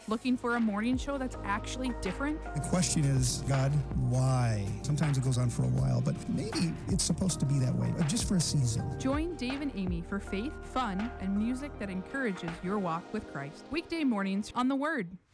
Looking for a morning show that's actually different? The question is, God, why? Sometimes it goes on for a while, but maybe it's supposed to be that way, just for a season. Join Dave and Amy for faith, fun, and music that encourages your walk with Christ. Weekday mornings on The Word.